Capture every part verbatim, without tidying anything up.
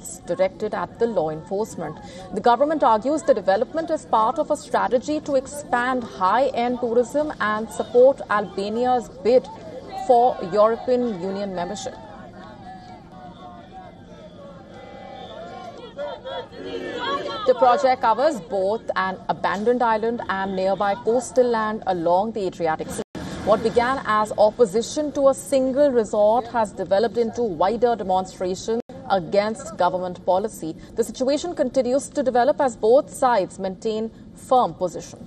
sanctions directed at the law enforcement. The government argues the development is part of a strategy to expand high-end tourism and support Albania's bid for European Union membership. The project covers both an abandoned island and nearby coastal land along the Adriatic Sea. What began as opposition to a single resort has developed into wider demonstrations against government policy. The situation continues to develop as both sides maintain firm position.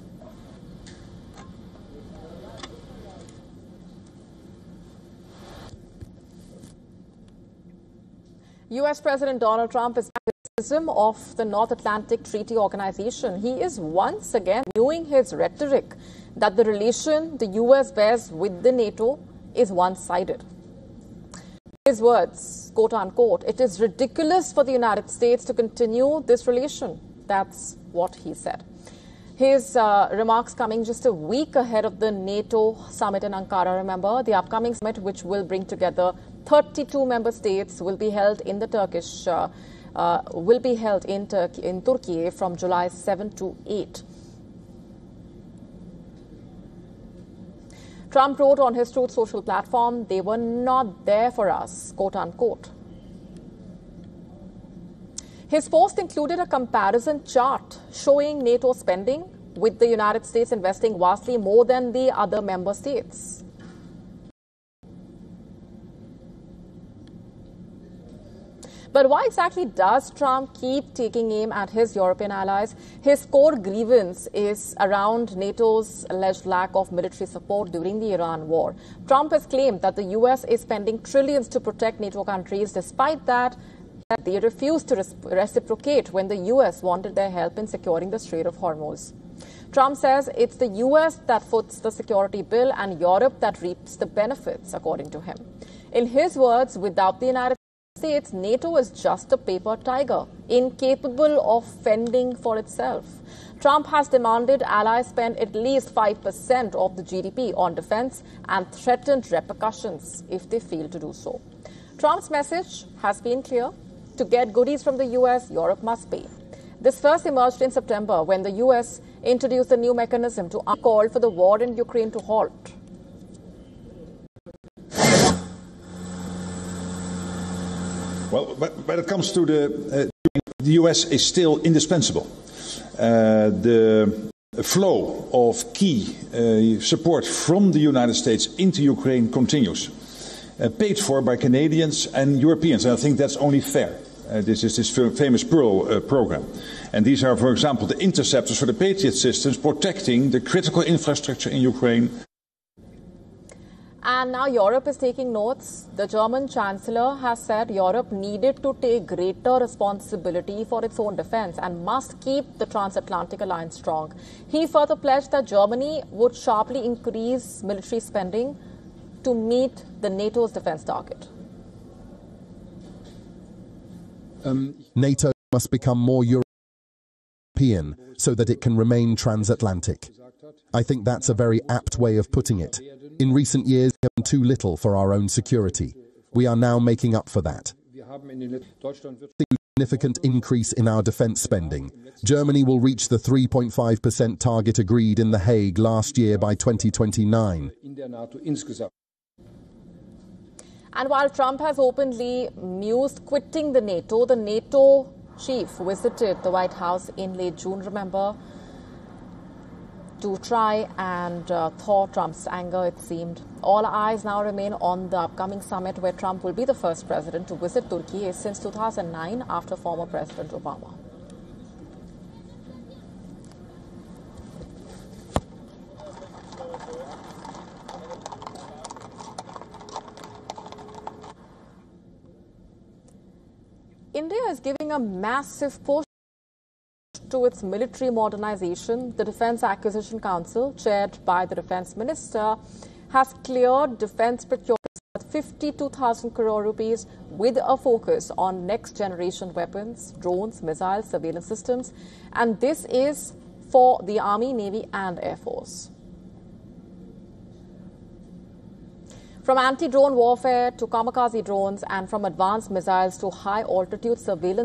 U S President Donald Trump is criticism of the North Atlantic Treaty Organization. He is once again renewing his rhetoric that the relation the U S bears with the NATO is one-sided. His words, quote unquote, "It is ridiculous for the United States to continue this relation." That's what he said. His uh, remarks coming just a week ahead of the NATO summit in Ankara. Remember, the upcoming summit, which will bring together thirty-two member states, will be held in the Turkish, uh, uh, will be held in Turkey, in Turkey from July seventh to eighth. Trump wrote on his Truth Social platform, "They were not there for us," quote unquote. His post included a comparison chart showing NATO spending with the United States investing vastly more than the other member states. But why exactly does Trump keep taking aim at his European allies? His core grievance is around NATO's alleged lack of military support during the Iran war. Trump has claimed that the U S is spending trillions to protect NATO countries. Despite that, they refused to reciprocate when the U S wanted their help in securing the Strait of Hormuz. Trump says it's the U S that foots the security bill and Europe that reaps the benefits, according to him. In his words, without the United States, NATO is just a paper tiger, incapable of fending for itself. Trump has demanded allies spend at least five percent of the G D P on defense and threatened repercussions if they fail to do so. Trump's message has been clear. To get goodies from the U S, Europe must pay. This first emerged in September when the U S introduced a new mechanism to call for the war in Ukraine to halt. Well, when it comes to the, uh, the U S is still indispensable. Uh, the flow of key uh, support from the United States into Ukraine continues, uh, paid for by Canadians and Europeans. And I think that's only fair. Uh, this is this famous Pearl uh, program. And these are, for example, the interceptors for the Patriot systems protecting the critical infrastructure in Ukraine. And now Europe is taking notes. The German Chancellor has said Europe needed to take greater responsibility for its own defense and must keep the transatlantic alliance strong. He further pledged that Germany would sharply increase military spending to meet the NATO's defense target. Um, NATO must become more European so that it can remain transatlantic. I think that's a very apt way of putting it. In recent years, we have done too little for our own security. We are now making up for that. A significant increase in our defense spending. Germany will reach the three point five percent target agreed in The Hague last year by twenty twenty-nine. And while Trump has openly mused quitting the NATO, the NATO chief visited the White House in late June, remember, to try and uh, thaw Trump's anger, it seemed. All eyes now remain on the upcoming summit where Trump will be the first president to visit Turkey since two thousand nine after former President Obama. India is giving a massive push to its military modernization. The Defense Acquisition Council, chaired by the Defense Minister, has cleared defense procurement at fifty-two thousand crore rupees with a focus on next-generation weapons, drones, missiles, surveillance systems. And this is for the Army, Navy and Air Force. From anti-drone warfare to kamikaze drones and from advanced missiles to high-altitude surveillance